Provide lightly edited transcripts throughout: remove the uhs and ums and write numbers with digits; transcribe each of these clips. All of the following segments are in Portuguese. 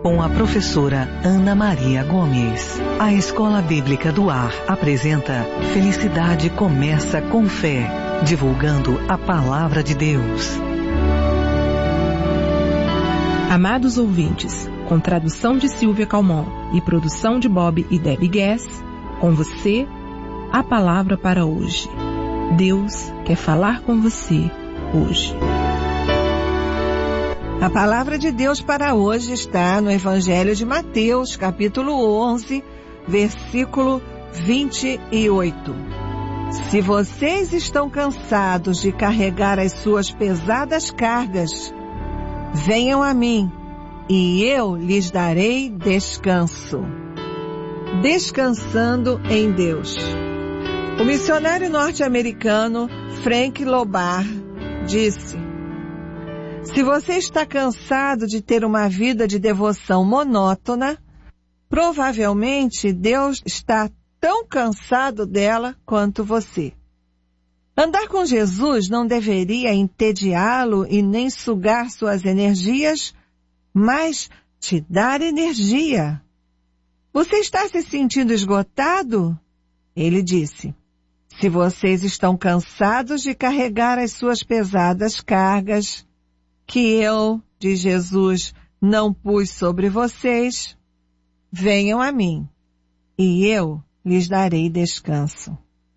com a professora Ana Maria Gomes. A Escola Bíblica do Ar apresenta Felicidade Começa com Fé, divulgando a Palavra de Deus. Amados ouvintes, com tradução de Silvia Calmon e produção de Bob e Debbie Guess, com você, a palavra para hoje. Deus quer falar com você hoje. A palavra de Deus para hoje está no Evangelho de Mateus, capítulo 11, versículo 28. Se vocês estão cansados de carregar as suas pesadas cargas, venham a mim, e eu lhes darei descanso. Descansando em Deus. O missionário norte-americano Frank Lobar disse: se você está cansado de ter uma vida de devoção monótona, provavelmente Deus está tão cansado dela quanto você. Andar com Jesus não deveria entediá-lo e nem sugar suas energias, mas te dar energia. Você está se sentindo esgotado? Ele disse: se vocês estão cansados de carregar as suas pesadas cargas, que eu, de Jesus, não pus sobre vocês, venham a mim, e eu lhes darei descanso.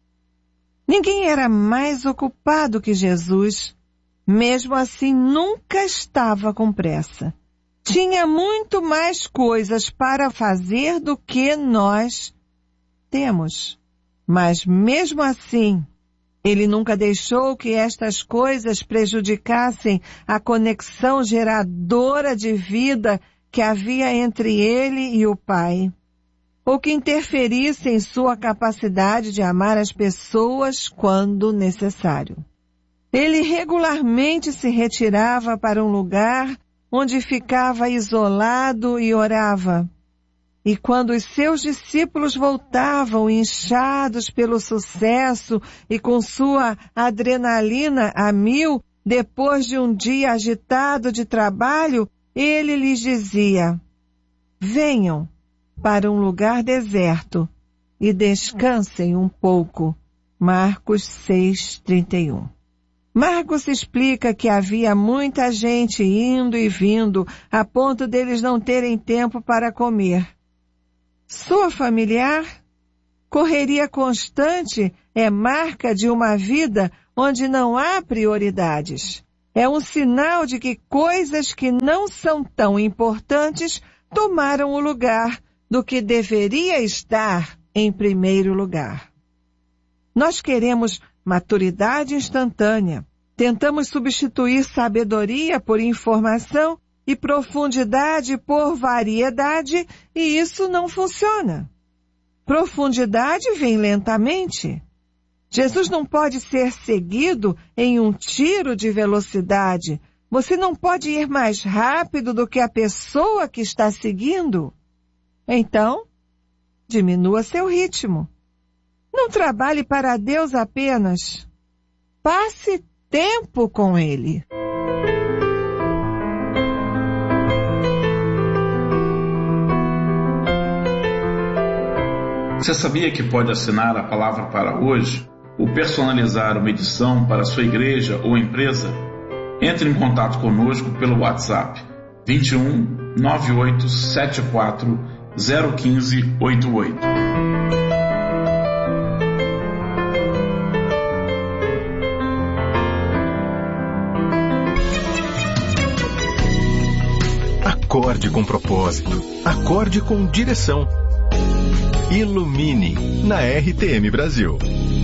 Ninguém era mais ocupado que Jesus, mesmo assim nunca estava com pressa. Tinha muito mais coisas para fazer do que nós temos. Mas mesmo assim, ele nunca deixou que estas coisas prejudicassem a conexão geradora de vida que havia entre ele e o Pai, ou que interferissem em sua capacidade de amar as pessoas quando necessário. Ele regularmente se retirava para um lugar onde ficava isolado e orava. E quando os seus discípulos voltavam inchados pelo sucesso e com sua adrenalina a mil, depois de um dia agitado de trabalho, ele lhes dizia: venham para um lugar deserto e descansem um pouco. Marcos 6:31. Marcos explica que havia muita gente indo e vindo, a ponto deles não terem tempo para comer. Sua familiar? Correria constante é marca de uma vida onde não há prioridades. É um sinal de que coisas que não são tão importantes tomaram o lugar do que deveria estar em primeiro lugar. Nós queremos maturidade instantânea. Tentamos substituir sabedoria por informação e profundidade por variedade, e isso não funciona. Profundidade vem lentamente. Jesus não pode ser seguido em um tiro de velocidade. Você não pode ir mais rápido do que a pessoa que está seguindo. Então, diminua seu ritmo. Não trabalhe para Deus apenas. Passe tempo com Ele. Você sabia que pode assinar a palavra para hoje ou personalizar uma edição para a sua igreja ou empresa? Entre em contato conosco pelo WhatsApp 21 98 74 015 88. Acorde com propósito. Acorde com direção. Ilumine na RTM Brasil.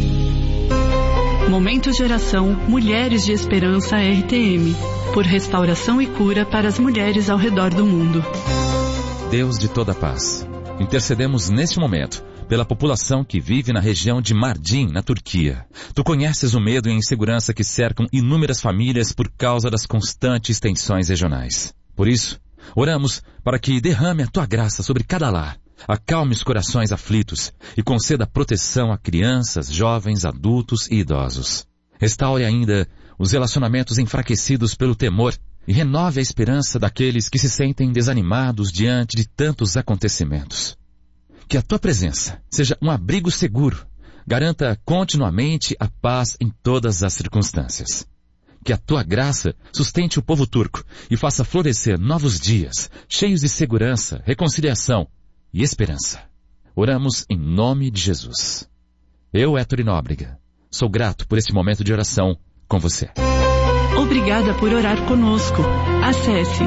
Momento de oração Mulheres de Esperança RTM, por restauração e cura para as mulheres ao redor do mundo. Deus de toda paz, intercedemos neste momento pela população que vive na região de Mardin, na Turquia. Tu conheces o medo e a insegurança que cercam inúmeras famílias por causa das constantes tensões regionais. Por isso, oramos para que derrame a tua graça sobre cada lar, acalme os corações aflitos e conceda proteção a crianças, jovens, adultos e idosos. Restaure ainda os relacionamentos enfraquecidos pelo temor e renove a esperança daqueles que se sentem desanimados diante de tantos acontecimentos. Que a tua presença seja um abrigo seguro, garanta continuamente a paz em todas as circunstâncias. Que a tua graça sustente o povo turco e faça florescer novos dias, cheios de segurança, reconciliação e esperança. Oramos em nome de Jesus. Eu, Héctor Nóbrega, sou grato por este momento de oração com você. Obrigada por orar conosco. Acesse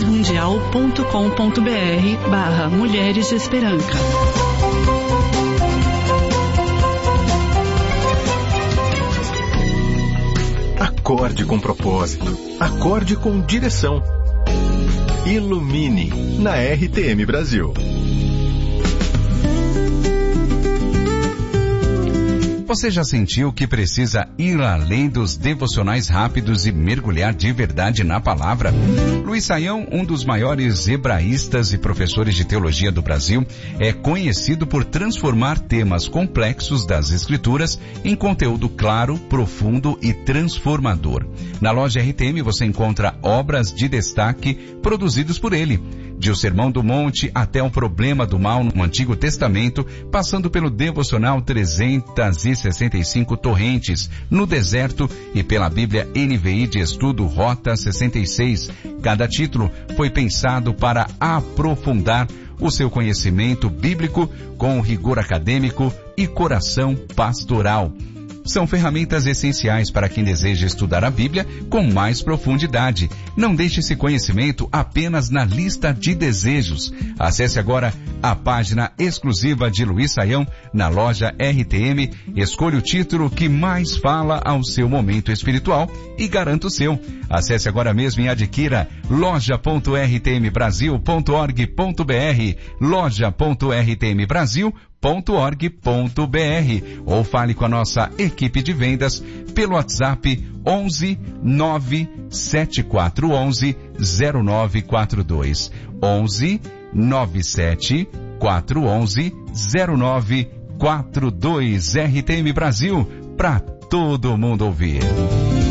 transmundial.com.br/Mulheres de Esperança. Acorde com propósito. Acorde com direção. Ilumine na RTM Brasil. Você já sentiu que precisa ir além dos devocionais rápidos e mergulhar de verdade na palavra? Luiz Saião, um dos maiores hebraístas e professores de teologia do Brasil, é conhecido por transformar temas complexos das Escrituras em conteúdo claro, profundo e transformador. Na loja RTM você encontra obras de destaque produzidas por ele. De O Sermão do Monte até o Problema do Mal no Antigo Testamento, passando pelo devocional 365 Torrentes no Deserto e pela Bíblia NVI de Estudo Rota 66. Cada título foi pensado para aprofundar o seu conhecimento bíblico com rigor acadêmico e coração pastoral. São ferramentas essenciais para quem deseja estudar a Bíblia com mais profundidade. Não deixe esse conhecimento apenas na lista de desejos. Acesse agora a página exclusiva de Luiz Saião na loja RTM, escolha o título que mais fala ao seu momento espiritual e garanta o seu. Acesse agora mesmo e adquira loja.rtmbrasil.org.br, loja.rtmbrasil.org.br ou fale com a nossa equipe de vendas pelo WhatsApp 11 97411 0942 11 97411 0942. RTM Brasil, para todo mundo ouvir.